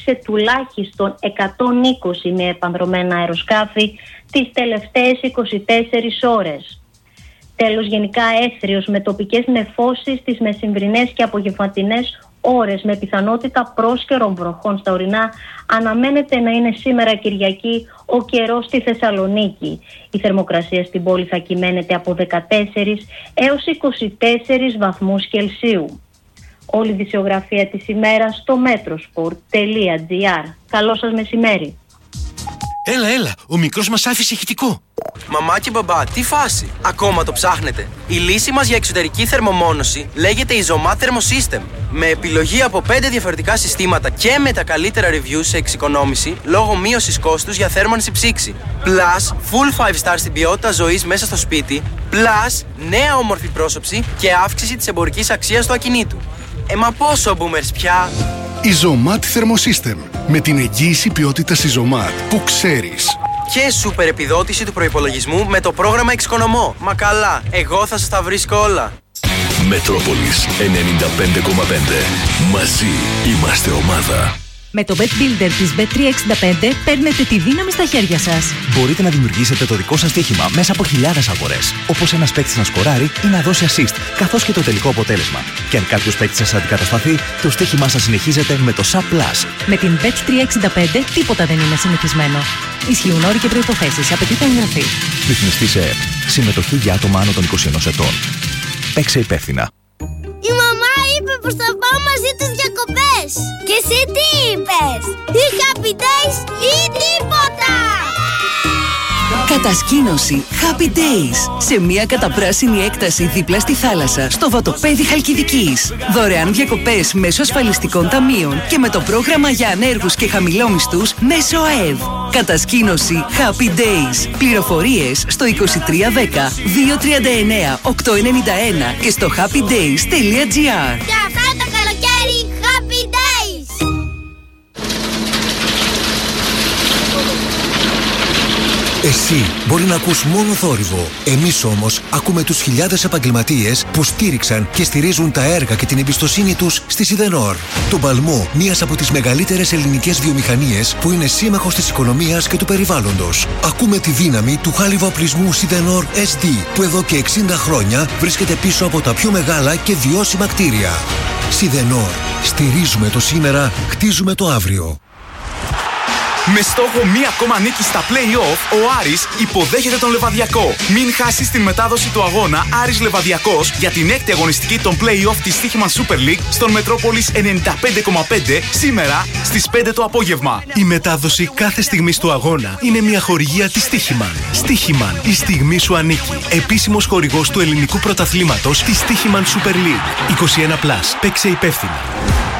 σε τουλάχιστον 120 με επανδρομένα αεροσκάφη τις τελευταίες 24 ώρες. Τέλος, γενικά έθριος με τοπικές νεφώσεις τις μεσημβρινές και απογευματινές ώρες με πιθανότητα πρόσκαιρων βροχών στα ορεινά αναμένεται να είναι σήμερα Κυριακή ο καιρός στη Θεσσαλονίκη. Η θερμοκρασία στην πόλη θα κυμαίνεται από 14 έως 24 βαθμούς Κελσίου. Όλη η ειδησιογραφία της ημέρας στο metrosport.gr. Καλό σας μεσημέρι. Έλα, ο μικρός μας άφησε ηχητικό. Μαμά και μπαμπά, τι φάση, ακόμα το ψάχνετε? Η λύση μας για εξωτερική θερμομόνωση λέγεται Isomat Thermosystem. Με επιλογή από 5 διαφορετικά συστήματα και με τα καλύτερα reviews σε εξοικονόμηση λόγω μείωσης κόστους για θέρμανση ψήξη. Plus, full 5 stars στην ποιότητα ζωής μέσα στο σπίτι. Plus, νέα όμορφη πρόσωψη και αύξηση της εμπορικής αξίας του ακινήτου. Μα πόσο boomers πια? Isomat Thermosystem. Με την εγγύηση ποιότητας Isomat που ξέρεις. Και σούπερ επιδότηση του προϋπολογισμού με το πρόγραμμα Εξοικονομώ. Μα καλά, εγώ θα σας τα βρίσκω όλα. Μετρόπολης 95,5. Μαζί είμαστε ομάδα. Με το Bet Builder της Bet365 παίρνετε τη δύναμη στα χέρια σας. Μπορείτε να δημιουργήσετε το δικό σας στοίχημα μέσα από χιλιάδες αγορές. Όπως ένας παίκτης να σκοράρει ή να δώσει assist, καθώς και το τελικό αποτέλεσμα. Και αν κάποιος παίκτης σας αντικατασταθεί, το στοίχημά σας συνεχίζεται με το SAP+. Με την Bet365 τίποτα δεν είναι συνηθισμένο. Ισχύουν όροι και προϋποθέσεις. Απαιτείται εγγραφή. Ρυθμιστή σε ΕΕΠ. Συμμετοχή για άτομα άνω των 21 ετών. Παίξε υπεύθυνα. Η μαμά είπε πως θα πάω μαζί τους διακοπές. Και εσύ τι είπες? Ή Happy Days ή τίποτα. Κατασκήνωση Happy Days σε μια καταπράσινη έκταση δίπλα στη θάλασσα στο βατοπέδι Χαλκιδικής. Δωρεάν διακοπές μέσω ασφαλιστικών ταμείων και με το πρόγραμμα για ανέργους και χαμηλόμισθους μέσω ΑΕΔ. Κατασκήνωση Happy Days. Πληροφορίες στο 2310 239 891 και στο happydays.gr. Και αυτά το καλοκαίρι Happy Days. Εσύ μπορεί να ακούς μόνο θόρυβο. Εμείς όμως ακούμε τους χιλιάδες επαγγελματίες που στήριξαν και στηρίζουν τα έργα και την εμπιστοσύνη τους στη Σιδενόρ. Το παλμό, μίας από τις μεγαλύτερες ελληνικές βιομηχανίες που είναι σύμμαχος της οικονομίας και του περιβάλλοντος. Ακούμε τη δύναμη του χάλιβα-οπλισμού Σιδενόρ SD που εδώ και 60 χρόνια βρίσκεται πίσω από τα πιο μεγάλα και βιώσιμα κτίρια. Σιδενόρ. Στηρίζουμε το σήμερα, χτίζουμε το αύριο. Με στόχο μία ακόμα νίκη στα play-off, ο Άρης υποδέχεται τον Λεβαδιακό. Μην χάσεις την μετάδοση του αγώνα Άρης Λεβαδιακός για την 6η αγωνιστική των play-off της Στοίχημαν Super League στον Μετρόπολης 95,5 σήμερα στις 5 το απόγευμα. Η μετάδοση κάθε στιγμής του αγώνα είναι μια χορηγία της Στοίχημαν. Στοίχημαν, η στιγμή σου ανήκει. Επίσημος χορηγός του ελληνικού πρωταθλήματος της Στοίχημαν Super League. 21+. Παίξε υπεύθυνα.